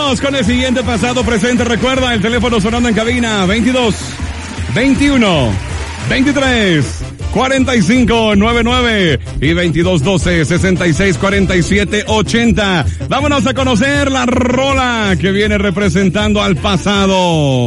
Vámonos con el siguiente pasado presente. Recuerda, el teléfono sonando en cabina 22 21 23 45 99 y 22 12 66 47 80. Vámonos a conocer la rola que viene representando al pasado.